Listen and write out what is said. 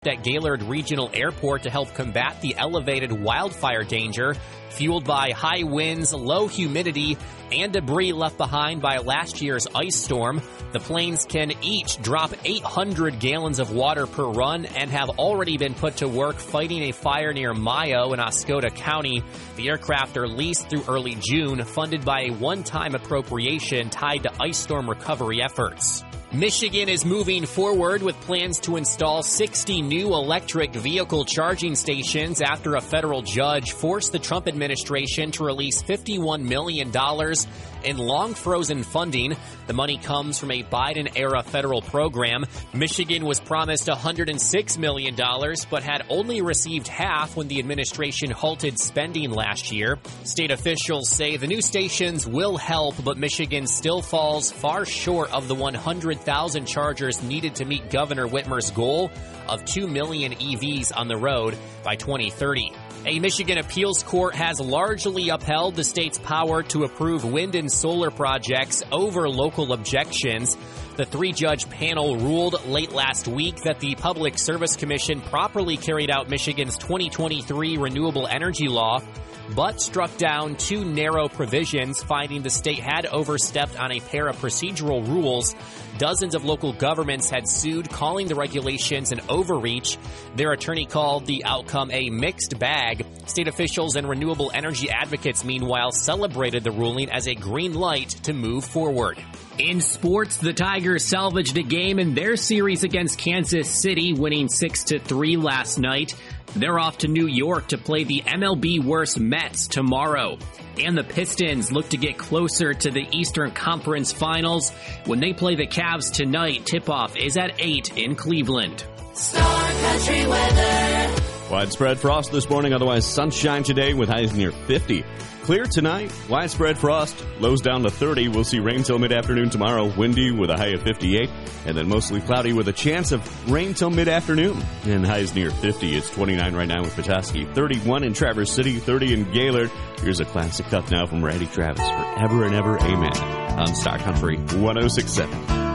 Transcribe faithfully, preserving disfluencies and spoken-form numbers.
at Gaylord Regional Airport to help combat the elevated wildfire danger fueled by high winds, low humidity, and debris left behind by last year's ice storm. The planes can each drop eight hundred gallons of water per run and have already been put to work fighting a fire near Mayo in Oscoda County. The aircraft are leased through early June, funded by a one-time appropriation tied to ice storm recovery efforts. Michigan is moving forward with plans to install sixty new electric vehicle charging stations after a federal judge forced the Trump administration to release fifty-one million dollars in long-frozen funding. The money comes from a Biden-era federal program. Michigan was promised one hundred six million dollars, but had only received half when the administration halted spending last year. State officials say the new stations will help, but Michigan still falls far short of the one hundred thousand chargers needed to meet Governor Whitmer's goal of two million E Vs on the road by twenty thirty. A Michigan appeals court has largely upheld the state's power to approve wind and solar projects over local objections. The three-judge panel ruled late last week that the Public Service Commission properly carried out Michigan's twenty twenty-three renewable energy law, but struck down two narrow provisions, finding the state had overstepped on a pair of procedural rules. Dozens of local governments had sued, calling the regulations an overreach. Their attorney called the outcome a mixed bag. State officials and renewable energy advocates, meanwhile, celebrated the ruling as a green light to move forward. In sports, the Tigers salvaged a game in their series against Kansas City, winning six to three last night. They're off to New York to play the M L B worst Mets tomorrow. And the Pistons look to get closer to the Eastern Conference Finals when they play the Cavs tonight. Tip-off is at eight in Cleveland. Star Country weather. Widespread frost this morning, otherwise sunshine today with highs near fifty. Clear tonight, widespread frost, lows down to thirty. We'll see rain till mid-afternoon tomorrow, windy with a high of fifty-eight, and then mostly cloudy with a chance of rain till mid-afternoon. And highs near fifty. It's twenty-nine right now with Petoskey, thirty-one in Traverse City, thirty in Gaylord. Here's a classic cut now from Randy Travis, Forever and Ever, Amen, on Star Country one oh six point seven.